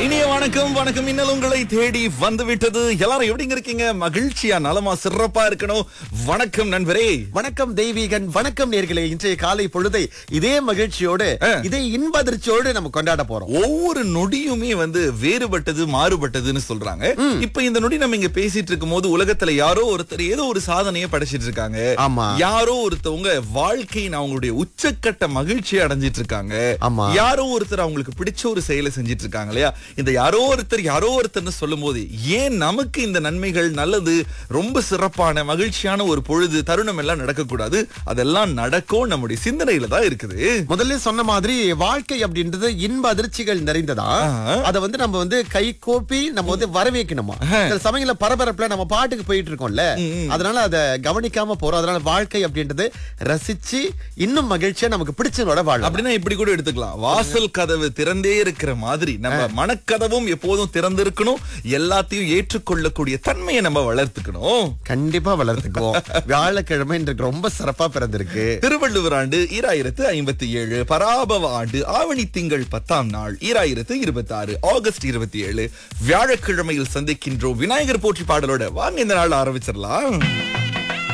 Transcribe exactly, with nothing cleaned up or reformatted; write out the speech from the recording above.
இனிய வணக்கம் வணக்கம் இன்னல் உங்களை தேடி வந்து விட்டது. எல்லாரும் எப்படிங்க இருக்கீங்க? மகிழ்ச்சியா நலமா சிறப்பா இருக்கணும். வணக்கம் நண்பரே. வணக்கம் தெய்வீகன். வணக்கம் நேர்களே. இன்றைய காலை பொழுதை இதே மகிழ்ச்சியோடு இதே இன்பதிர்ச்சியோடு நம்ம கொண்டாட போறோம். ஒவ்வொரு நொடியுமே வந்து வேறுபட்டது மாறுபட்டதுன்னு சொல்றாங்க. இப்ப இந்த நொடி நம்ம இங்க பேசிட்டு இருக்கும் போது உலகத்துல யாரோ ஒருத்தர் ஏதோ ஒரு சாதனையை படைச்சிட்டு இருக்காங்க. ஆமா. யாரோ ஒருத்தவங்க வாழ்க்கையின் அவங்களுடைய உச்சக்கட்ட மகிழ்ச்சியை அடைஞ்சிட்டு இருக்காங்க. ஆமா. யாரோ ஒருத்தர் அவங்களுக்கு பிடிச்ச ஒரு செயலை செஞ்சிட்டு இருக்காங்க இல்லையா? இந்த யாரோ ஒருத்தர் யாரோ ஒருத்தர்னு சொல்லும் போது ஏன் நமக்கு இந்த நன்மைகள் நல்லது ரொம்ப சிறப்பான மகிழ்ச்சியான ஒரு பொழுது தருணம் எல்லாம் நடக்கக்கூடாது? அதெல்லாம் நடக்கும் நம்முடைய சிந்தனையில தான் இருக்குது. முதல்ல சொன்ன மாதிரி வாழ்க்கை அப்படின்றது இன்ப அதிர்ச்சிகள் நிறைந்ததா. அத வந்து நம்ம வந்து கை கோப்பி நம்ம வந்து வரவேற்கணுமா. சில சமயங்கள பரபரப்புல நம்ம பாட்டுக்கு போயிட்டு இருக்கோம்ல, அதனால அத கவனிக்காம போறோம். அதனால வாழ்க்கை அப்படின்றது ரசிச்சு இன்னும் மகிழ்ச்சியா நமக்கு பிடிச்சதோட வாழ. அப்படின்னா இப்படி கூட எடுத்துக்கலாம். வாசல் கதவு திறந்தே இருக்கிற மாதிரி நம்ம மனக்கதவும் எப்போதும் திறந்திருக்கணும். எல்லாத்தையும் ஏற்றுக்கொள்ளக்கூடிய தன்மையை நம்ம வளர்த்துக்கணும். கண்டிப்பா வளர்த்துக்குவோம். வியாழக்கிழமை இன்றைக்கு ரொம்ப சிறப்பா பிறந்திருக்கு. திருவள்ளுவர் ஆண்டு ஈராயிரத்து ஐம்பத்தி ஏழு, பராபவ ஆண்டு ஆவணி திங்கள் பத்தாம் நாள் ஈராயிரத்து இருபத்தி ஆறு ஆகஸ்ட் இருபத்தி ஏழு வியாழக்கிழமையில் சந்திக்கின்றோம். விநாயகர் போற்றி பாடலோட வாங்க இந்த நாள் ஆரம்பிச்சிடலாம்.